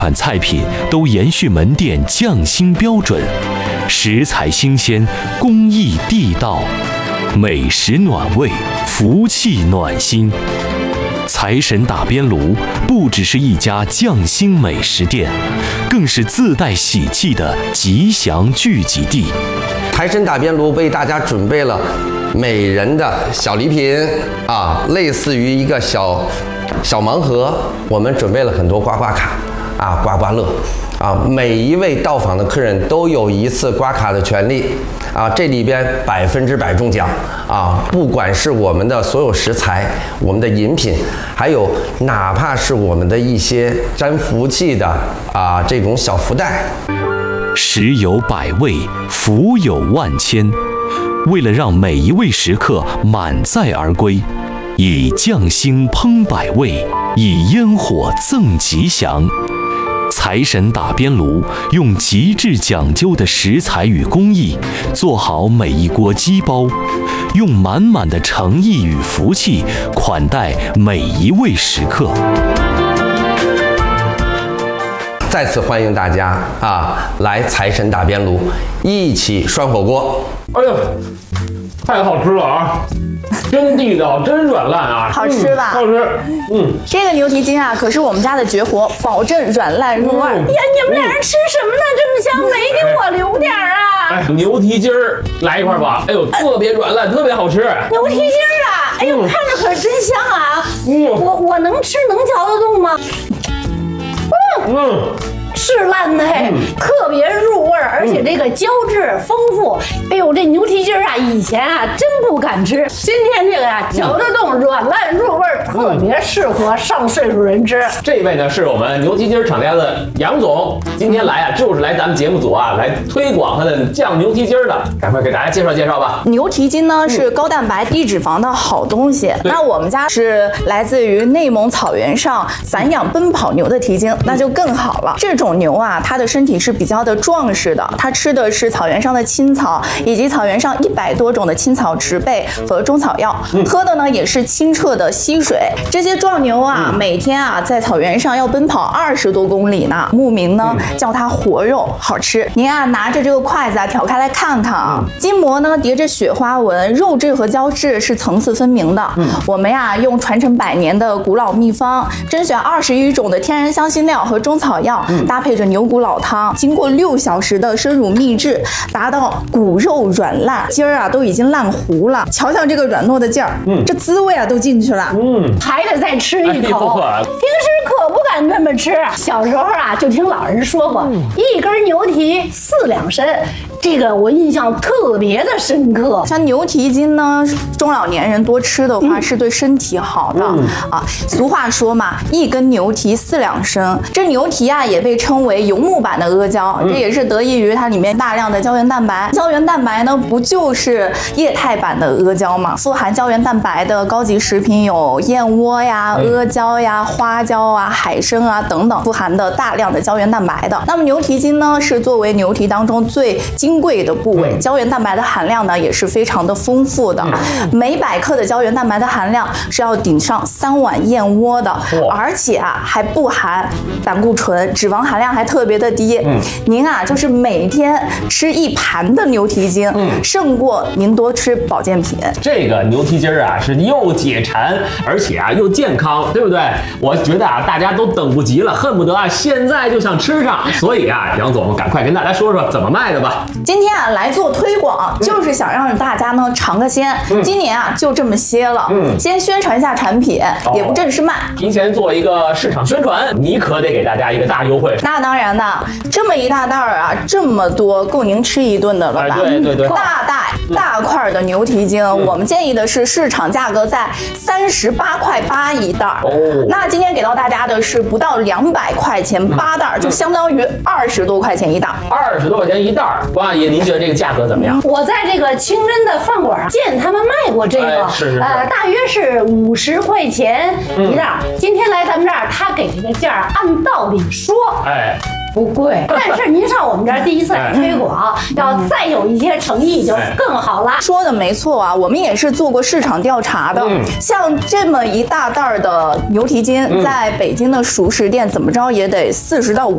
款菜品都延续门店匠心标准，食材新鲜，工艺地道，美食暖胃，福气暖心。财神打边炉不只是一家匠心美食店，更是自带喜气的吉祥聚集地。 财神打边炉为大家准备了每人的小礼品啊，类似于一个小盲盒，我们准备了很多刮刮卡啊，刮刮乐啊，每一位到访的客人都有一次刮卡的权利啊，这里边100%中奖啊，不管是我们的所有食材、我们的饮品，还有哪怕是我们的一些沾福气的啊这种小福袋。 食有百味，福有万千。为了让每一位食客满载而归，以匠心烹百味，以烟火赠吉祥。财神打边炉用极致讲究的食材与工艺，做好每一锅鸡包，用满满的诚意与福气款待每一位食客。 再次欢迎大家啊，来财神打边炉，一起涮火锅。 哎呦，太好吃了啊！真地道，真软烂啊！ 好吃吧？ 好吃。 这个牛蹄筋啊，可是我们家的绝活，保证软烂入味。呀，你们俩人吃什么呢？这么香，没给我留点啊？ 哎，牛蹄筋儿来一块吧。哎呦，特别软烂，特别好吃。 牛蹄筋儿啊，哎呦，看着可真香啊！我能吃能嚼得动吗？是烂的嘿，特别入味儿，而且这个胶质丰富。哎呦，这牛蹄筋儿啊，以前啊真不敢吃，今天这个呀嚼得动，软烂入味儿，特别适合上岁数人吃。 这位呢是我们牛蹄筋厂家的杨总，今天来啊就是来咱们节目组啊来推广他的酱牛蹄筋的，赶快给大家介绍介绍吧。 牛蹄筋呢是高蛋白低脂肪的好东西，那我们家是来自于内蒙草原上散养奔跑牛的蹄筋，那就更好了。这种牛啊，它的身体是比较的壮实的，它吃的是草原上的青草，以及草原上100多种的青草植被和中草药，喝的呢也是清澈的溪水。这些壮牛啊，每天啊在草原上要奔跑20多公里呢，牧民呢叫它活肉，好吃。您啊拿着这个筷子啊挑开来看看啊，筋膜呢叠着雪花纹，肉质和胶质是层次分明的。我们呀用传承100年的古老秘方，甄选21种的天然香辛料和中草药，搭配着牛骨老汤，经过6小时的生乳秘制，达到骨肉软烂，筋儿啊都已经烂糊了。瞧瞧这个软糯的劲儿，这滋味啊都进去了。 还得再吃一口。平时可不敢这么吃，小时候啊就听老人说过，一根牛蹄4两参。这个我印象特别的深刻。 像牛蹄筋呢，中老年人多吃的话是对身体好的啊。俗话说嘛，一根牛蹄4两参。这牛蹄啊也被称为游牧版的阿胶，这也是得益于它里面大量的胶原蛋白。胶原蛋白呢不就是液态版的阿胶吗？富含胶原蛋白的高级食品有燕窝呀、阿胶呀、花椒啊、海参啊等等，富含的大量的胶原蛋白的。那么牛蹄筋呢是作为牛蹄当中最金贵的部位，胶原蛋白的含量呢也是非常的丰富的，每100克的胶原蛋白的含量是要顶上3碗燕窝的，而且啊还不含胆固醇，脂肪含量还特别的低。您啊就是每天吃1盘的牛蹄筋，胜过您多吃保健品。 这个牛蹄筋儿啊是又解馋，而且啊又健康，对不对？我觉得啊大家都等不及了，恨不得啊现在就想吃上。所以啊杨总赶快跟大家说说怎么卖的吧。 今天啊来做推广，就是想让大家呢尝个鲜。今年啊就这么些了，先宣传一下产品，也不正式卖， 提前做一个市场宣传，你可得给大家一个大优惠。 那当然的，这么一大袋儿啊，这么多，够您吃1顿的了吧？ 对， 大袋大块的牛蹄筋，我们建议的是市场价格在38.8块一袋。那今天给到大家的是不到200块钱8袋，就相当于20多块钱一袋。 20多块钱一袋，王阿姨，您觉得这个价格怎么样？ 我在这个清真的饭馆见他们卖过这个，大约是50块钱一袋。今天来咱们这儿，他给这个价按道理说，不贵，但是您上我们这儿第一次来推广，要再有一些诚意就更好了。 说的没错啊，我们也是做过市场调查的。像这么一大袋的牛蹄筋，在北京的熟食店怎么着也得40到